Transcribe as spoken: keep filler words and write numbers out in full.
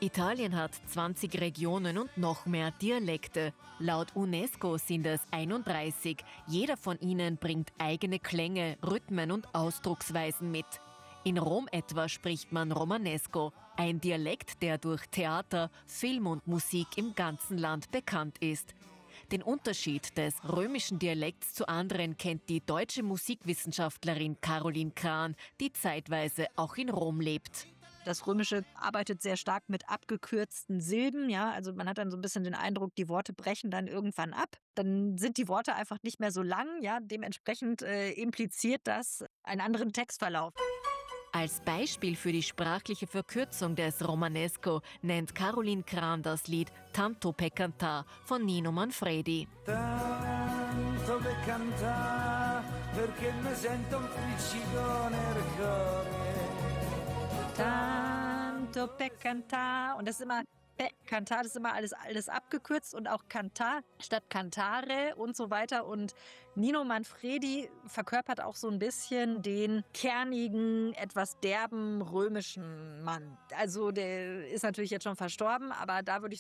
Italien hat zwanzig Regionen und noch mehr Dialekte. Laut UNESCO sind es einunddreißig. Jeder von ihnen bringt eigene Klänge, Rhythmen und Ausdrucksweisen mit. In Rom etwa spricht man Romanesco, ein Dialekt, der durch Theater, Film und Musik im ganzen Land bekannt ist. Den Unterschied des römischen Dialekts zu anderen kennt die deutsche Musikwissenschaftlerin Caroline Kran, die zeitweise auch in Rom lebt. Das Römische arbeitet sehr stark mit abgekürzten Silben, ja, also man hat dann so ein bisschen den Eindruck, die Worte brechen dann irgendwann ab. Dann sind die Worte einfach nicht mehr so lang, ja, dementsprechend äh, impliziert das einen anderen Textverlauf. Als Beispiel für die sprachliche Verkürzung des Romanesco nennt Caroline Kran das Lied Tanto per cantar von Nino Manfredi. Tanto per cantar, perché mi sento un friccico nel cuore. Tanto per cantar. Und das ist immer per cantar, das ist immer alles, alles abgekürzt und auch cantar statt cantare und so weiter. Und Nino Manfredi verkörpert auch so ein bisschen den kernigen, etwas derben römischen Mann. Also der ist natürlich jetzt schon verstorben, aber da würde ich